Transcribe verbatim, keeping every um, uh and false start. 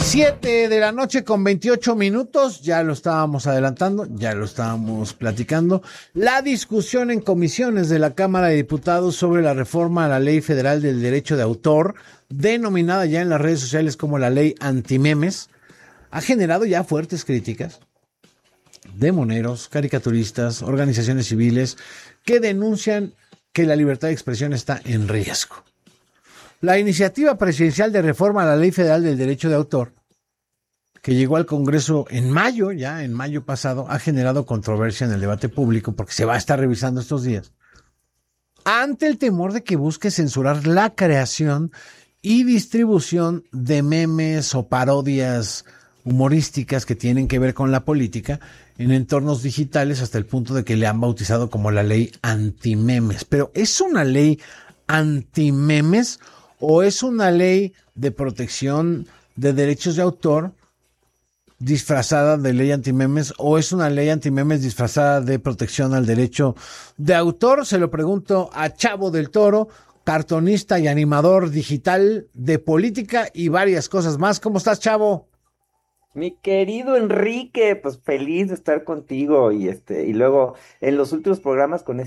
Siete de la noche con veintiocho minutos, ya lo estábamos adelantando, ya lo estábamos platicando. La discusión en comisiones de la Cámara de Diputados sobre la reforma a la Ley Federal del Derecho de Autor, denominada ya en las redes sociales como la Ley Antimemes, ha generado ya fuertes críticas de moneros, caricaturistas, organizaciones civiles que denuncian que la libertad de expresión está en riesgo. La iniciativa presidencial de reforma a la Ley Federal del Derecho de Autor, que llegó al Congreso en mayo, ya en mayo pasado, ha generado controversia en el debate público porque se va a estar revisando estos días, ante el temor de que busque censurar la creación y distribución de memes o parodias humorísticas que tienen que ver con la política en entornos digitales, hasta el punto de que le han bautizado como la ley antimemes. Pero ¿es una ley antimemes o es una ley de protección de derechos de autor disfrazada de ley antimemes, o es una ley antimemes disfrazada de protección al derecho de autor? Se lo pregunto a Chavo del Toro, cartonista y animador digital de política y varias cosas más. ¿Cómo estás, Chavo? Mi querido Enrique, pues feliz de estar contigo y este, y luego en los últimos programas con